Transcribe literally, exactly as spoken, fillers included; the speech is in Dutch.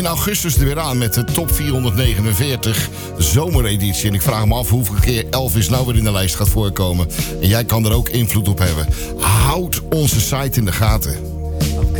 In augustus er weer aan met de top vierhonderdnegenenveertig zomereditie. En ik vraag me af hoeveel keer Elvis nou weer in de lijst gaat voorkomen. En jij kan er ook invloed op hebben. Houd onze site in de gaten.